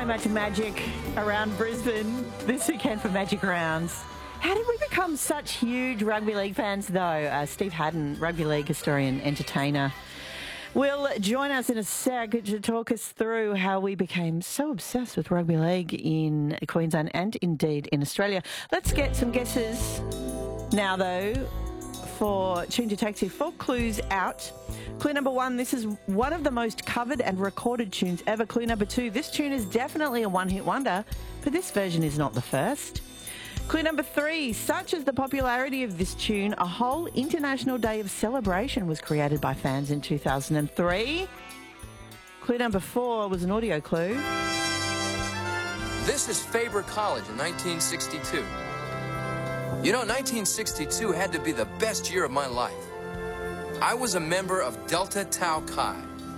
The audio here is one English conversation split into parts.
so much magic around Brisbane this weekend for Magic Rounds. How did we become such huge rugby league fans, though? Steve Haddon, rugby league historian, entertainer, will join us in a sec to talk us through how we became so obsessed with rugby league in Queensland and indeed in Australia. Let's get some guesses now, though, for Tune Detective. 4 clues out. Clue number 1, this is one of the most covered and recorded tunes ever. Clue number 2, this tune is definitely a one-hit wonder, but this version is not the first. Clue number 3, such as the popularity of this tune, a whole international day of celebration was created by fans in 2003. Clue number 4 was an audio clue. This is Faber College in 1962. You know, 1962 had to be the best year of my life. I was a member of Delta Tau Chi.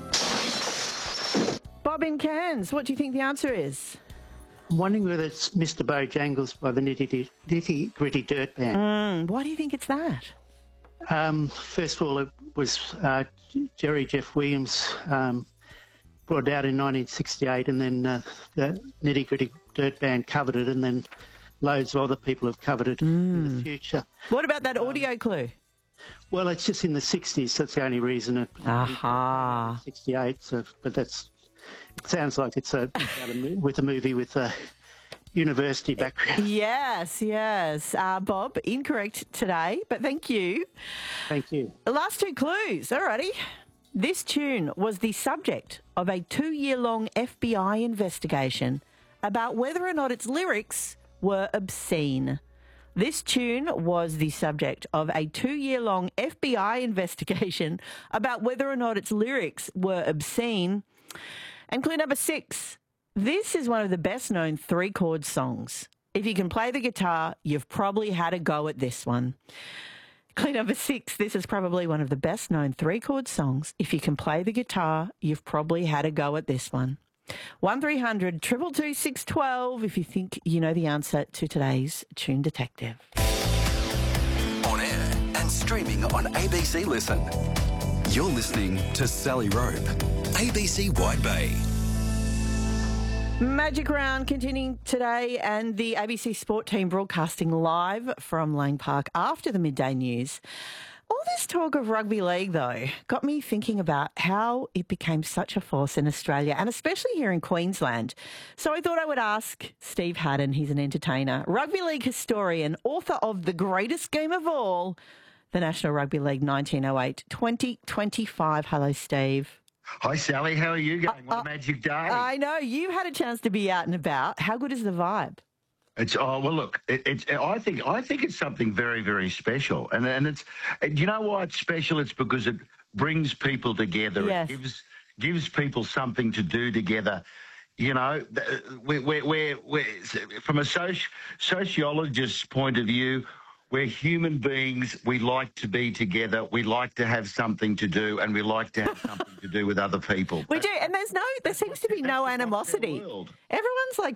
Bob in Cairns, what do you think the answer is? I'm wondering whether it's Mr. Bojangles by the Nitty Gritty Dirt Band. Why do you think it's that? First of all, it was Jerry Jeff Williams brought it out in 1968, and then the Nitty Gritty Dirt Band covered it, and then loads of other people have covered it in the future. What about that audio clue? Well, it's just in the 60s. That's the only reason it. Aha. 68. So, but it sounds like it's with a movie with a university background. Yes. Bob, incorrect today, but thank you. Thank you. The last 2 clues. Alrighty. This tune was the subject of a 2-year-long FBI investigation about whether or not its lyrics were obscene. This tune was the subject of a 2-year-long FBI investigation about whether or not its lyrics were obscene. And clue number 6, this is one of the best-known 3-chord songs. If you can play the guitar, you've probably had a go at this one. Clue number 6, this is probably one of the best-known 3-chord songs. If you can play the guitar, you've probably had a go at this one. 1300 222 612 if you think you know the answer to today's Tune Detective. On air and streaming on ABC Listen. You're listening to Sally Rope, ABC White Bay. Magic Round continuing today, and the ABC Sport team broadcasting live from Lang Park after the midday news. All this talk of rugby league, though, got me thinking about how it became such a force in Australia and especially here in Queensland. So I thought I would ask Steve Haddon, he's an entertainer, rugby league historian, author of The Greatest Game of All, the National Rugby League 1908-2025. Hello, Steve. Hi, Sally. How are you going? What a magic day. I know. You've had a chance to be out and about. How good is the vibe? Look. I think it's something very, very special, and it's. You know why it's special? It's because it brings people together. Yes. It gives people something to do together. You know, we're from a sociologist's point of view. We're human beings. We like to be together. We like to have something to do, and we like to have something to do with other people. We do, and there seems to be no animosity. Everyone's like